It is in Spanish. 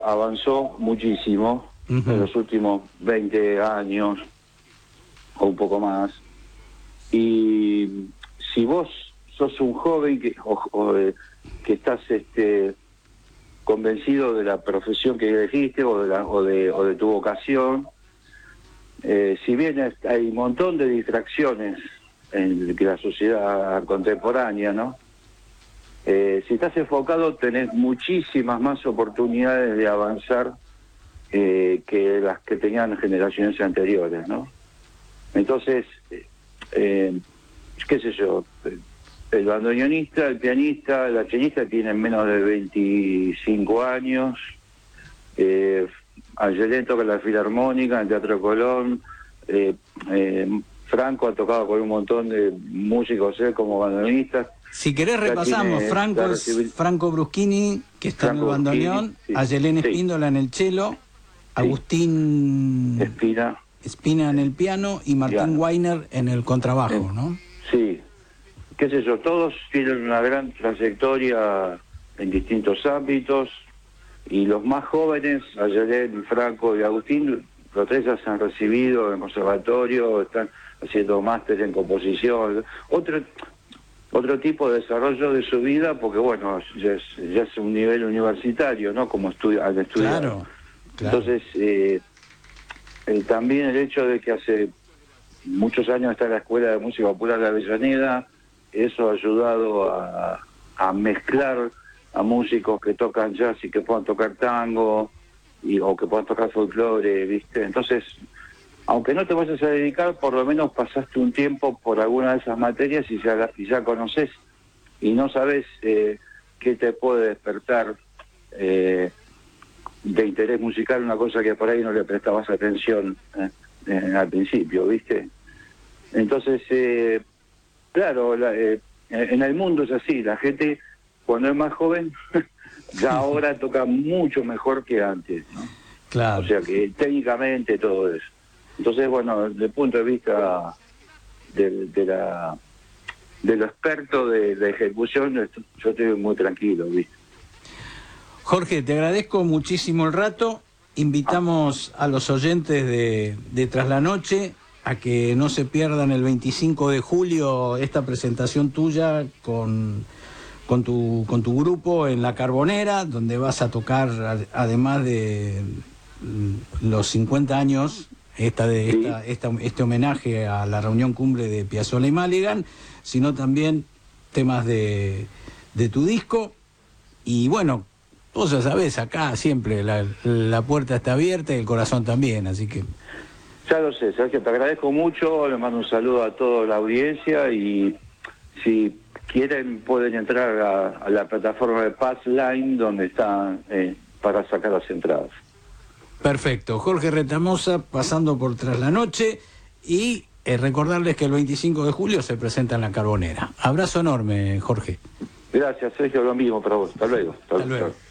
avanzó muchísimo en los últimos 20 años o un poco más. Y si vos sos un joven que estás convencido de la profesión que elegiste o de tu vocación, si bien hay un montón de distracciones en la sociedad contemporánea, ¿no? Si estás enfocado tenés muchísimas más oportunidades de avanzar que las que tenían generaciones anteriores, ¿no? Entonces, qué sé yo, el bandoneonista, el pianista, la chelista tienen menos de 25 años, Angelén toca la filarmónica en el Teatro Colón, Franco ha tocado con un montón de músicos como bandoneonistas. Si querés repasamos, Franco Bruschini, que está en el bandoneón, sí. Ayelén Espíndola en el cello, sí. Agustín Espina en el piano y Martín Weiner en el contrabajo, ¿no? Sí, qué sé yo, todos tienen una gran trayectoria en distintos ámbitos, y los más jóvenes, Ayelén, Franco y Agustín, los tres ya se han recibido en el conservatorio, están haciendo máster en composición, otro tipo de desarrollo de su vida, porque bueno, ya es un nivel universitario, ¿no? Como al estudiar. Claro. Entonces, también el hecho de que hace muchos años está la Escuela de Música Popular de Avellaneda, eso ha ayudado a mezclar a músicos que tocan jazz y que puedan tocar tango, o que puedan tocar folclore, ¿viste? Entonces, aunque no te vayas a dedicar, por lo menos pasaste un tiempo por alguna de esas materias y ya conoces, y no sabes qué te puede despertar de interés musical, una cosa que por ahí no le prestabas atención al principio, ¿viste? Entonces, claro, en el mundo es así, la gente cuando es más joven ya ahora toca mucho mejor que antes, ¿no? Claro. O sea que técnicamente todo eso. Entonces, bueno, desde el punto de vista de lo experto de la ejecución, yo estoy muy tranquilo, ¿viste? Jorge, te agradezco muchísimo el rato. Invitamos a los oyentes de Tras la Noche a que no se pierdan el 25 de julio esta presentación tuya con tu grupo en La Carbonera, donde vas a tocar, además de los 50 años, este homenaje a la reunión cumbre de Piazzolla y Madigan, sino también temas de tu disco. Y bueno, vos ya sabés, acá siempre la puerta está abierta y el corazón también, así que... Ya lo sé, Sergio, te agradezco mucho, le mando un saludo a toda la audiencia, y si quieren pueden entrar a la plataforma de Passline, donde están para sacar las entradas. Perfecto. Jorge Retamosa pasando por Tras la Noche, y recordarles que el 25 de julio se presenta en La Carbonera. Abrazo enorme, Jorge. Gracias, Sergio, lo mismo para vos. Hasta luego. Hasta luego.